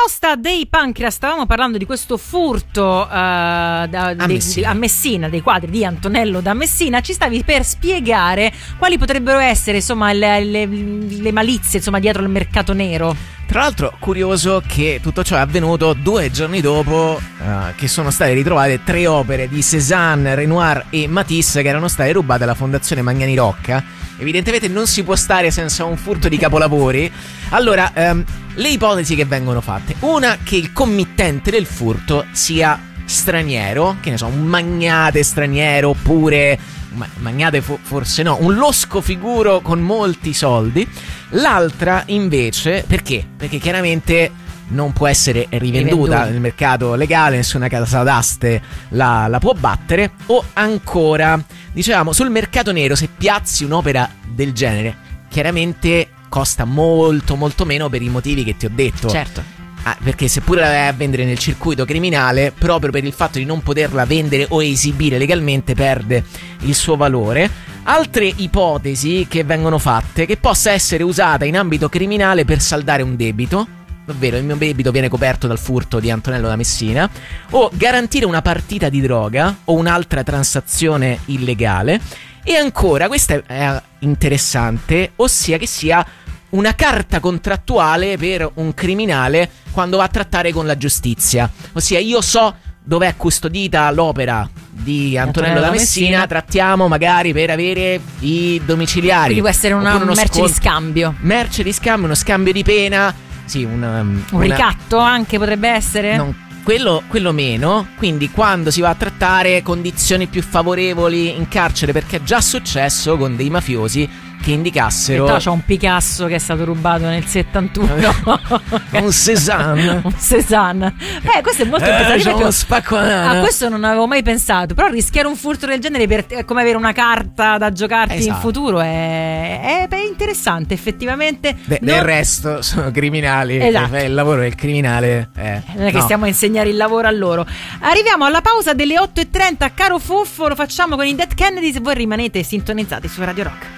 posta dei Pancreas stavamo parlando di questo furto a Messina, dei quadri di Antonello da Messina. Ci stavi per spiegare quali potrebbero essere, insomma, le malizie, insomma, dietro il mercato nero. Tra l'altro curioso che tutto ciò è avvenuto 2 giorni dopo che sono state ritrovate 3 opere di Cézanne, Renoir e Matisse che erano state rubate alla Fondazione Magnani Rocca. Evidentemente non si può stare senza un furto di capolavori. Allora, le ipotesi che vengono fatte: una, che il committente del furto sia straniero, che ne so, un magnate straniero, oppure magnate forse no, un losco figuro con molti soldi. L'altra invece, perché? Perché chiaramente non può essere rivenduta nel mercato legale, nessuna casa d'aste la può battere. O ancora, dicevamo, sul mercato nero, se piazzi un'opera del genere, chiaramente costa molto molto meno per i motivi che ti ho detto. Certo. Perché seppure la vai a vendere nel circuito criminale, proprio per il fatto di non poterla vendere o esibire legalmente, perde il suo valore. Altre ipotesi che vengono fatte: che possa essere usata in ambito criminale per saldare un debito, ovvero il mio debito viene coperto dal furto di Antonello da Messina, o garantire una partita di droga o un'altra transazione illegale. E ancora, questa è interessante, ossia che sia una carta contrattuale per un criminale quando va a trattare con la giustizia. Ossia, io so dove è custodita l'opera di Antonello da Messina, trattiamo magari per avere i domiciliari. Quindi può essere una merce di scambio. Merce di scambio, uno scambio di pena. Sì, un ricatto anche potrebbe essere? Non, quello meno. Quindi quando si va a trattare condizioni più favorevoli in carcere, perché è già successo con dei mafiosi che indicassero. C'è un Picasso che è stato rubato nel 71. Un Cézanne. Un Cézanne. Questo è molto interessante. Uno spacco a questo non avevo mai pensato. Però rischiare un furto del genere è come avere una carta da giocarti in futuro. È interessante, effettivamente. Del resto sono criminali. Esatto. Il lavoro del criminale non è che stiamo a insegnare il lavoro a loro. Arriviamo alla pausa delle 8:30. Caro Fuffo, lo facciamo con i Dead Kennedys. Voi rimanete sintonizzati su Radio Rock.